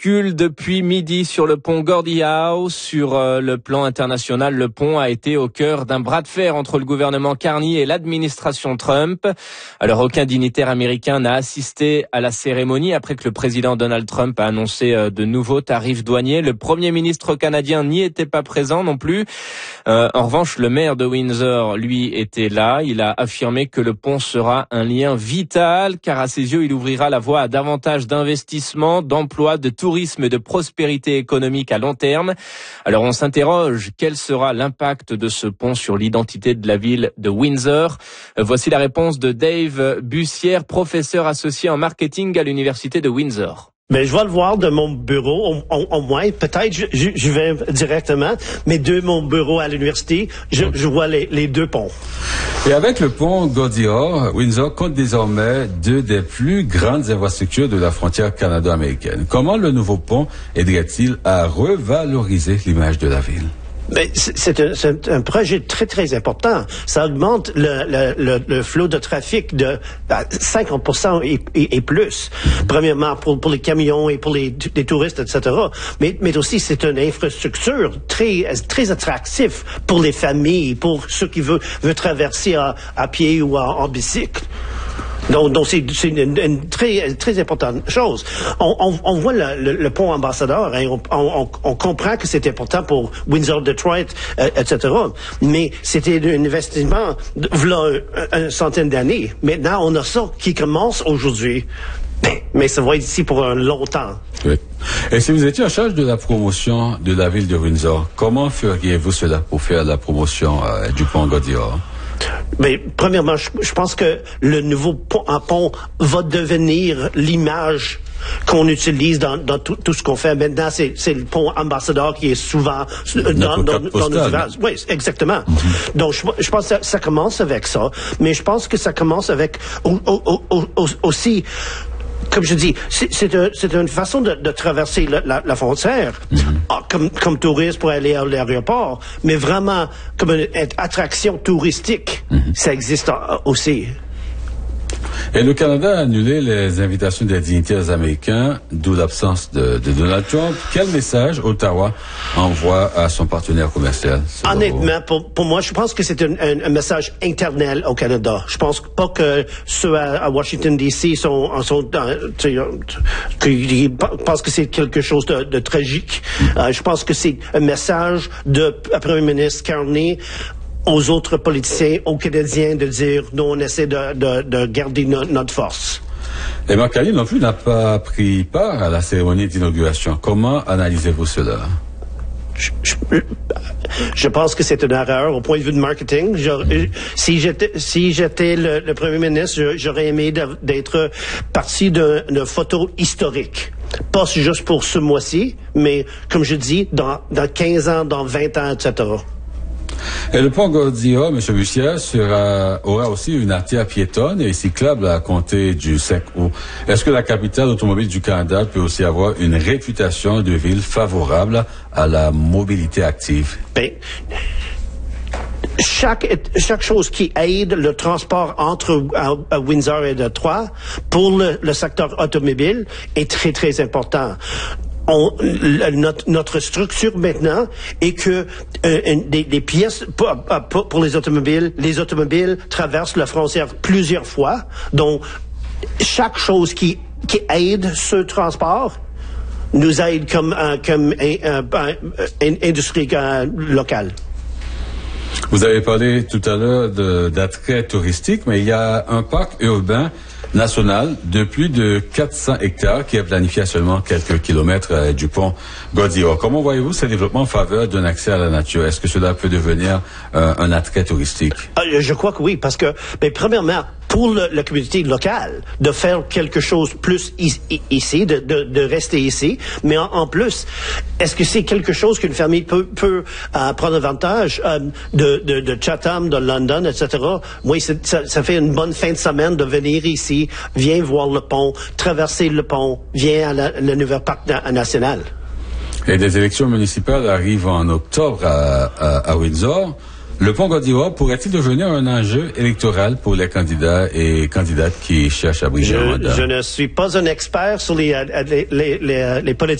bouscule depuis midi sur le pont Gordie Howe. Sur le plan international, le pont a été au cœur d'un bras de fer entre le gouvernement Carney et l'administration Trump. Alors aucun dignitaire américain n'a assisté à la cérémonie après que le président Donald Trump a annoncé de nouveaux tarifs douaniers. Le premier ministre canadien n'y était pas présent non plus. En revanche, le maire de Windsor, lui, était là. Il a affirmé que le pont sera un lien vital car à ses yeux, il ouvrira la voie à davantage d'investissements, d'emplois, de tourisme et de prospérité économique à long terme. Alors on s'interroge, quel sera l'impact de ce pont sur l'identité de la ville de Windsor? Voici la réponse de Dave Bussière, professeur associé en marketing à l'université de Windsor. Mais je vais le voir de mon bureau, au moins, peut-être je vais directement, mais de mon bureau à l'université, je vois les deux ponts. Et avec le pont Gordie Howe, Windsor compte désormais deux des plus grandes infrastructures de la frontière canado-américaine. Comment le nouveau pont aiderait-il à revaloriser l'image de la ville? Mais c'est un projet très, très important. Ça augmente le flot de trafic de 50% et plus. Premièrement, pour les camions et pour les touristes, etc. Mais aussi, c'est une infrastructure très, très attractive pour les familles, pour ceux qui veulent traverser à pied ou en bicycle. Donc c'est une très, très importante chose. On voit le pont ambassadeur, hein, on comprend que c'est important pour Windsor, Detroit, etc. Mais c'était un investissement voilà une centaine d'années. Maintenant, on a ça qui commence aujourd'hui. Mais ça va être ici pour un long temps. Oui. Et si vous étiez en charge de la promotion de la ville de Windsor, comment feriez-vous cela pour faire la promotion du pont Gordie Howe? Mais premièrement, je pense que le nouveau pont va devenir l'image qu'on utilise dans tout ce qu'on fait. Maintenant, c'est le pont ambassadeur qui est souvent dans nos villages. Oui, exactement. Mm-hmm. Donc, je pense que ça commence avec ça, mais je pense que ça commence avec aussi... Comme je dis, c'est une façon de traverser la frontière, comme touriste pour aller à l'aéroport, mais vraiment comme une attraction touristique. Ça existe aussi. Et le Canada a annulé les invitations des dignitaires américains, d'où l'absence de Donald Trump. Quel message Ottawa envoie à son partenaire commercial? Honnêtement, pour moi, je pense que c'est un message interne au Canada. Je pense pas que ceux à Washington D.C. qui pensent que c'est quelque chose de tragique. Je pense que c'est un message de Premier ministre Carney aux autres politiciens, aux Canadiens, de dire nous on essaie de garder notre force. Et Marc Carney non plus n'a pas pris part à la cérémonie d'inauguration. Comment analysez-vous cela? Je pense que c'est une erreur au point de vue de marketing. Si j'étais le premier ministre, j'aurais aimé d'être partie d'une photo historique. Pas juste pour ce mois-ci, mais comme je dis, dans 15 ans, dans 20 ans, etc. Et le pont Gordie Howe, M. Bussière, aura aussi une artère piétonne et cyclable à compter du 5 août. Est-ce que la capitale automobile du Canada peut aussi avoir une réputation de ville favorable à la mobilité active? Ben, chaque chose qui aide le transport entre Windsor et Detroit pour le secteur automobile est très, très important. Notre structure maintenant est que des pièces pour les automobiles traversent la frontière plusieurs fois. Donc, chaque chose qui aide ce transport nous aide comme industrie locale. Vous avez parlé tout à l'heure d'attrait touristique, mais il y a un parc urbain national de plus de 400 hectares qui est planifié à seulement quelques kilomètres du pont Gordie Howe. Comment voyez-vous ce développement en faveur d'un accès à la nature? Est-ce que cela peut devenir un attrait touristique? Je crois que oui, parce que, premièrement, pour la communauté locale, de faire quelque chose plus ici, de rester ici, mais en plus, est-ce que c'est quelque chose qu'une famille peut prendre avantage de Chatham, de London, etc. Oui, ça fait une bonne fin de semaine de venir ici, viens voir le pont, traverser le pont, viens à le nouvel parc national. Et des élections municipales arrivent en octobre à Windsor. Le pont Gordie Howe pourrait-il devenir un enjeu électoral pour les candidats et candidates qui cherchent à briser un mandat? Je ne suis pas un expert sur les politiques